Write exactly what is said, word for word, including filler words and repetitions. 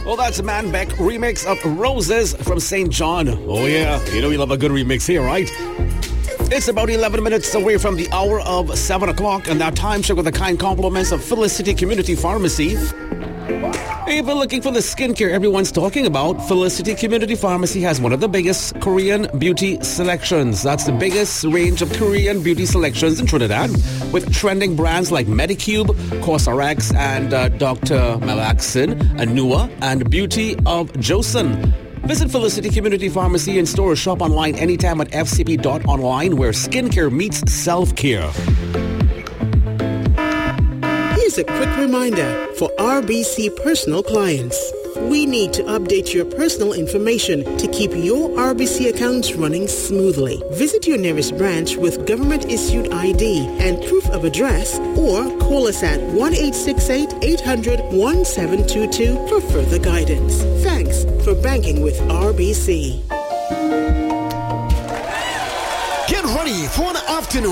Well, that's Man Beck remix of Roses from Saint John. Oh, yeah. You know we love a good remix here, right? It's about eleven minutes away from the hour of seven o'clock, and that time check with the kind compliments of Felicity Community Pharmacy. If you're looking for the skincare everyone's talking about, Felicity Community Pharmacy has one of the biggest Korean beauty selections. That's the biggest range of Korean beauty selections in Trinidad, with trending brands like Medicube, CosRx, and uh, Doctor Malaxin, Anua, and Beauty of Joseon. Visit Felicity Community Pharmacy in store or shop online anytime at f c p dot online, where skincare meets self-care. Here's a quick reminder for R B C personal clients. We need to update your personal information to keep your R B C accounts running smoothly. Visit your nearest branch with government-issued I D and proof of address, or call us at one eight six eight, eight hundred, seventeen twenty-two for further guidance. Thanks for banking with R B C. Get ready for an afternoon